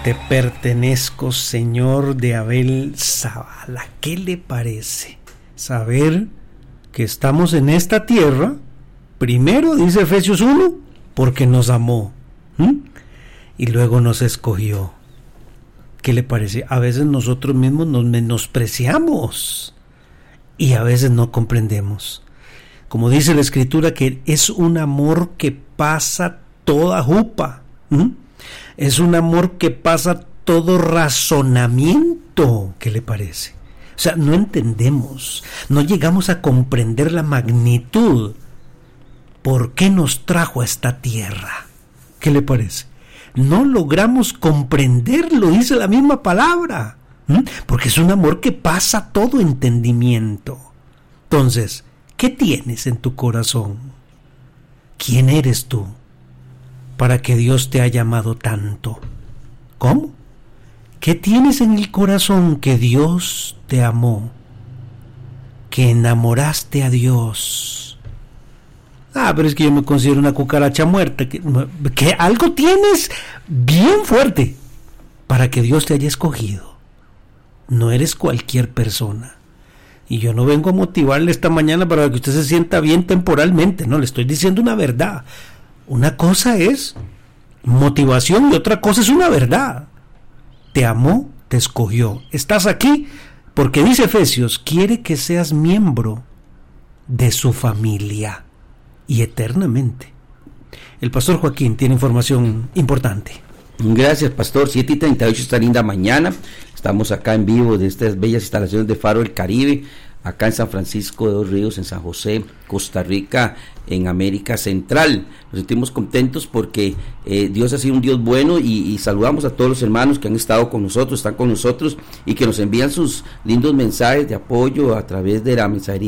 Te pertenezco, Señor, de Abel Zavala. ¿Qué le parece saber que estamos en esta tierra? Primero, dice Efesios 1, porque nos amó, y luego nos escogió. ¿Qué le parece? A veces nosotros mismos nos menospreciamos y a veces no comprendemos. Como dice la Escritura, que es un amor que pasa toda jupa. Es un amor que pasa todo razonamiento. ¿Qué le parece? O sea, no entendemos, no llegamos a comprender la magnitud. ¿Por qué nos trajo a esta tierra? ¿Qué le parece? No logramos comprenderlo, dice la misma palabra, porque es un amor que pasa todo entendimiento. Entonces, ¿qué tienes en tu corazón? ¿Quién eres tú para que Dios te haya amado tanto? ¿Cómo? ¿Qué tienes en el corazón que Dios te amó? Que enamoraste a Dios. Pero es que yo me considero una cucaracha muerta. Que algo tienes bien fuerte para que Dios te haya escogido. No eres cualquier persona. Y yo no vengo a motivarle esta mañana para que usted se sienta bien temporalmente. No, le estoy diciendo una verdad. Una cosa es motivación y otra cosa es una verdad. Te amó, te escogió. Estás aquí porque, dice Efesios, quiere que seas miembro de su familia y eternamente. El pastor Joaquín tiene información importante. Gracias, pastor. 7:38, esta linda mañana. Estamos acá en vivo de estas bellas instalaciones de Faro del Caribe, acá en San Francisco de los Ríos, en San José, Costa Rica, en América Central. Nos sentimos contentos porque Dios ha sido un Dios bueno y saludamos a todos los hermanos que han estado con nosotros, están con nosotros y que nos envían sus lindos mensajes de apoyo a través de la mensajería